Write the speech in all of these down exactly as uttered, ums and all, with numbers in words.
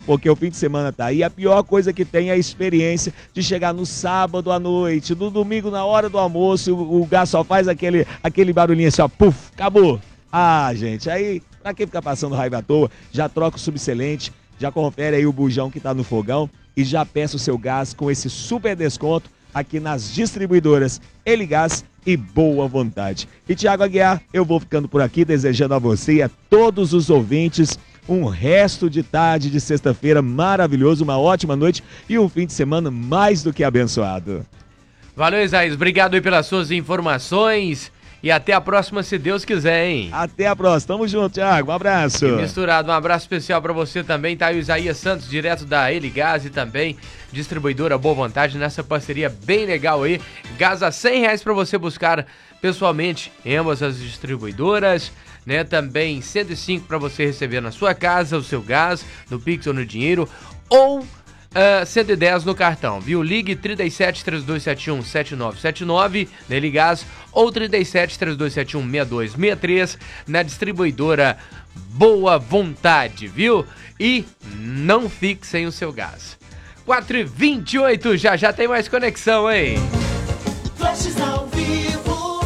porque o fim de semana tá aí. A pior coisa que tem é a experiência de chegar no sábado à noite, no domingo na hora do almoço, o, o gás só faz aquele, aquele barulhinho assim, ó, puf, acabou. Ah, gente, aí, pra quem ficar passando raiva à toa, já troca o subselente, já confere aí o bujão que tá no fogão e já peça o seu gás com esse super desconto aqui nas distribuidoras Eligás e Boa Vontade. E Tiago Aguiar, eu vou ficando por aqui desejando a você e a todos os ouvintes um resto de tarde de sexta-feira maravilhoso, uma ótima noite e um fim de semana mais do que abençoado. Valeu, Isaías. Obrigado aí pelas suas informações. E até a próxima, se Deus quiser, hein? Até a próxima. Tamo junto, Thiago. Um abraço. E misturado, um abraço especial pra você também. Tá aí o Isaías Santos, direto da Eligás e também distribuidora Boa Vontade, nessa parceria bem legal aí. Gás a cem reais pra você buscar pessoalmente em ambas as distribuidoras, né? Também cento e cinco pra você receber na sua casa o seu gás, no Pix ou no dinheiro, ou... Uh, cento e dez no cartão, viu? Ligue trinta e sete, três dois sete um, sete nove sete nove na Eligás ou trinta e sete, três dois sete um, seis dois seis três na distribuidora Boa Vontade, viu? E não fique sem o seu gás. quatro e vinte e oito, já já tem mais conexão, hein? Flashes ao vivo,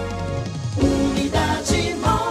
Unidade Móvel.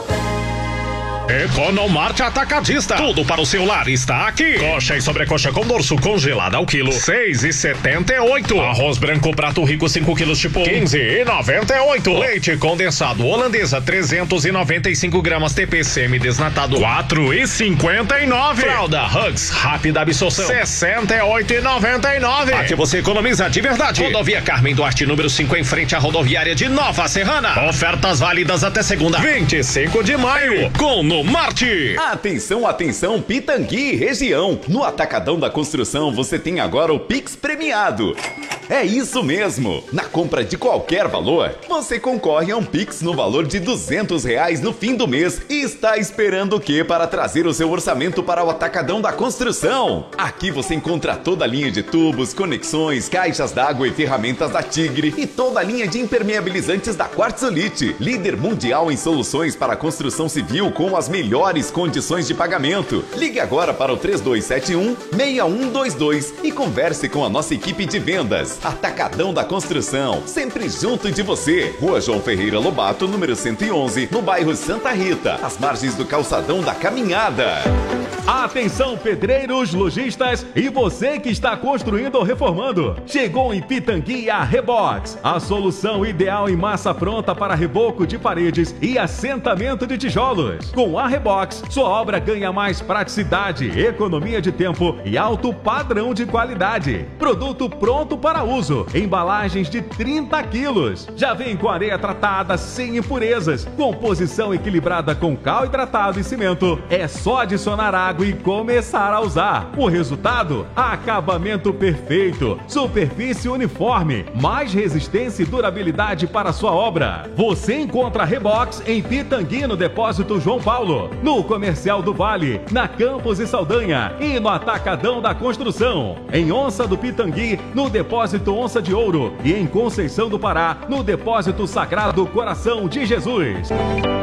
Economarte Atacadista. Tudo para o seu lar está aqui. Coxa e sobrecoxa com dorso congelada ao quilo, seis e setenta e oito. Arroz branco prato rico cinco quilos tipo quinze e noventa e oito. Leite condensado holandesa trezentos e noventa e cinco gramas T P C desnatado quatro e cinquenta e nove. Fralda Hugs rápida absorção sessenta e oito e noventa e nove. Aqui você economiza de verdade. Rodovia Carmen Duarte número cinco em frente à rodoviária de Nova Serrana. Ofertas válidas até segunda, vinte e cinco de maio. Com no Marte. Atenção, atenção, Pitangui e região. No Atacadão da Construção você tem agora o Pix premiado. É isso mesmo. Na compra de qualquer valor, você concorre a um Pix no valor de duzentos reais no fim do mês e está esperando o quê para trazer o seu orçamento para o Atacadão da Construção? Aqui você encontra toda a linha de tubos, conexões, caixas d'água e ferramentas da Tigre e toda a linha de impermeabilizantes da Quartzolite, líder mundial em soluções para a construção civil com as melhores condições de pagamento. Ligue agora para o três dois sete um, seis um dois dois e converse com a nossa equipe de vendas. Atacadão da Construção, sempre junto de você. Rua João Ferreira Lobato, número cento e onze, no bairro Santa Rita, às margens do calçadão da Caminhada. Atenção, pedreiros, lojistas e você que está construindo ou reformando. Chegou em Pitangui a Rebox, a solução ideal em massa pronta para reboco de paredes e assentamento de tijolos. Com a Rebox, sua obra ganha mais praticidade, economia de tempo e alto padrão de qualidade. Produto pronto para uso, embalagens de trinta quilos. Já vem com areia tratada sem impurezas, composição equilibrada com cal hidratado e cimento. É só adicionar água e começar a usar. O resultado? Acabamento perfeito, superfície uniforme, mais resistência e durabilidade para sua obra. Você encontra a Rebox em Pitangui, no Depósito João Paulo, no Comercial do Vale, na Campos e Saldanha e no Atacadão da Construção. Em Onça do Pitangui, no Depósito Onça de Ouro e em Conceição do Pará, no Depósito Sagrado Coração de Jesus.